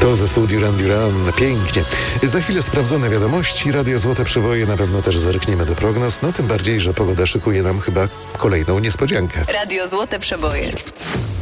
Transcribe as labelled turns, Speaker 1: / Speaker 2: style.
Speaker 1: To zespół Duran Duran. Pięknie. Za chwilę sprawdzone wiadomości. Radio Złote Przeboje. Na pewno też zerkniemy do prognoz. No tym bardziej, że pogoda szykuje nam chyba kolejną niespodziankę.
Speaker 2: Radio Złote Przeboje.